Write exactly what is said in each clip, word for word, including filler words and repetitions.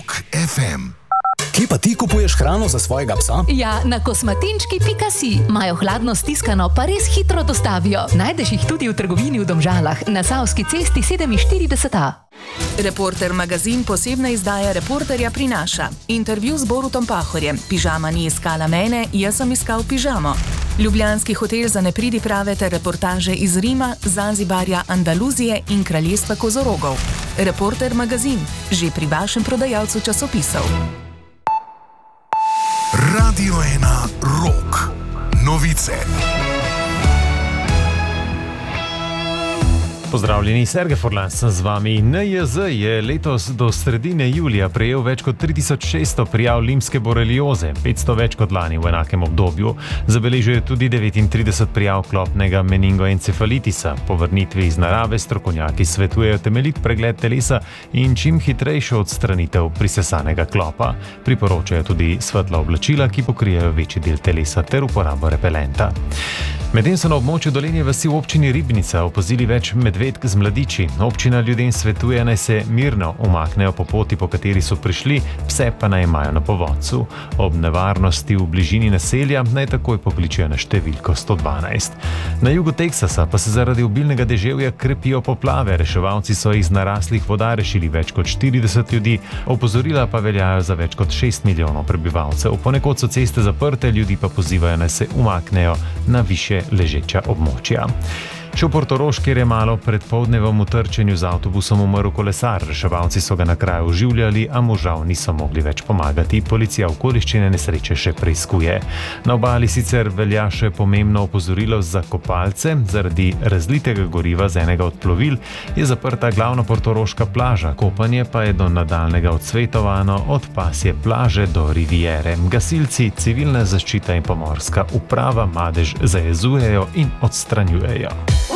Rock ef em. Kje pa ti kupuješ hrano za svojega psa? Ja, na kosmatinčki pika si. Imajo hladno stiskano, pa res hitro dostavijo. Najdeš jih tudi v trgovini v Domžalah, na Savski cesti sedeminštirideset A. Reporter magazin posebna izdaja Reporterja prinaša. Intervju z Borutom Pahorjem. Pižama ni iskala mene, jaz sem iskal pižamo. Ljubljanski hotel za nepridiprave ter reportaže iz Rima, Zanzibarja, Andaluzije in kraljestva kozorogov. Reporter magazin, že pri vašem prodajalcu časopisov. Radio ena Rock. Novice. Pozdravljeni, Sergej Furlan sem z vami. N J Z je letos do sredine julija prejel več kot tri tisoč šeststo prijav limske borelioze, petsto več kot lani v enakem obdobju. Zabeležil je tudi devetintrideset prijav klopnega meningoencefalitisa. Po vrnitvi iz narave strokovnjaki svetujejo temeljit pregled telesa in čim hitrejšo odstranitev prisesanega klopa. Priporočajo tudi svetla oblačila, ki pokrijejo večji del telesa, ter uporabo repelenta. Medtem so na območju Dolenje vasi v občini Ribnica opazili več medvedk z mladiči. Občina ljudem svetuje, naj se mirno umaknejo po poti, po kateri so prišli, pse pa naj imajo na povodcu. Ob nevarnosti v bližini naselja naj takoj pokličejo na številko sto dvanajst. Na jugu Teksasa pa se zaradi obilnega deževja krepijo poplave. Reševalci so iz naraslih voda rešili več kot štirideset ljudi, opozorila pa veljajo za več kot šest milijonov prebivalcev. Ponekod so ceste zaprte, ljudi pa pozivajo, naj se umaknejo na više ležeča območja. Še v Portorož, kjer je malo pred poldnevom v trčenju z avtobusom umrl kolesar. Reševalci so ga na kraju oživljali, a mu žal niso mogli več pomagati. Policija okoliščine nesreče še preiskuje. Na obali sicer velja še pomembno opozorilo za kopalce. Zaradi razlitega goriva z enega od plovil je zaprta glavna portoroška plaža. Kopanje pa je do nadaljnjega odsvetovano od pasje plaže do riviere. Gasilci, civilna zaščita in pomorska uprava madež zajezujejo in odstranjujejo.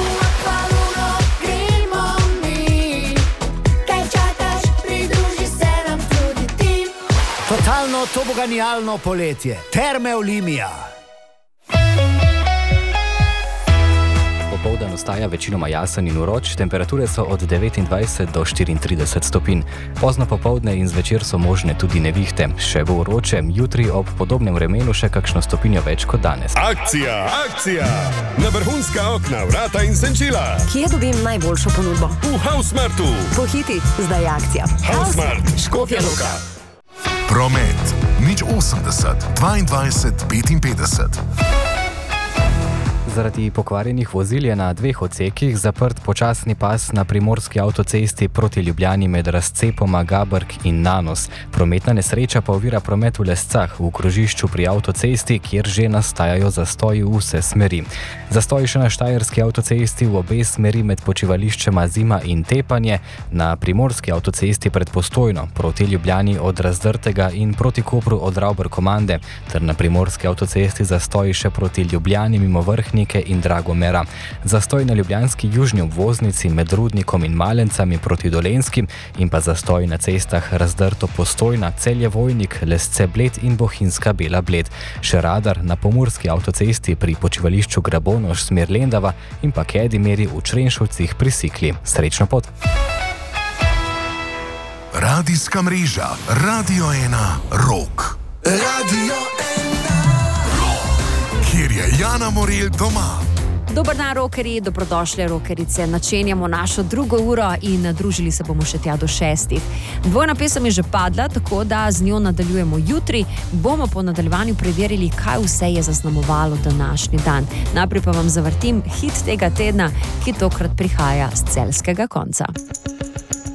Totalno toboganijalno poletje. Terme Olimia. Popoldan ostaja večinoma jasen in vroč, temperature so od devetindvajset do štiriintrideset stopinj. Pozno popoldne in zvečer so možne tudi nevihte. Še bo vroče, jutri ob podobnem vremenu še kakšno stopinjo več kot danes. Akcija, akcija! Na vrhunska okna, vrata in senčila. Kje dobim najboljšo ponudbo? V Hausmartu. Pohiti, zdaj je akcija. Hausmart, Škofja Loka. Promet. nič osemdeset, dvaindvajset, petinpetdeset. Zaradi pokvarjenih vozil je na dveh odsekih zaprt počasni pas na primorski avtocesti proti Ljubljani med razcepoma Gabrk in Nanos. Prometna nesreča pa ovira promet v Lescah, v krožišču pri avtocesti, kjer že nastajajo zastoji v vse smeri. Zastoji še na štajerski avtocesti v obe smeri med počivališčema Zima in Tepanje, na primorski avtocesti pred Postojno proti Ljubljani od Razdrtega in proti Kopru od Ravber-Komande, ter na primorski avtocesti zastoji še proti Ljubljani mimo Vrhnike in Dragomera. Zastoj na ljubljanski južni obvoznici med Rudnikom in Malencami proti Dolenskim in pa zastoj na cestah Razdrto Postojna, Celje Vojnik, Lesce Bled in Bohinjska Bela Bled. Še radar na pomurski avtocesti pri počivališču Grabonoš smer Lendava in pa Kedimeri v Črenšovcih pri Sikli. Srečno pot! Radijska mreža Radio ena Rock. Radio kjer je Jana Morel doma. Dober dan, rokerji, dobrodošli, rokerice. Načenjamo našo drugo uro in družili se bomo še tja do šestih. Dvojna pesem je že padla, tako da z njo nadaljujemo jutri. Bomo po nadaljevanju preverili, kaj vse je zaznamovalo današnji dan. Najprej pa vam zavrtim hit tega tedna, ki tokrat prihaja z celjskega konca.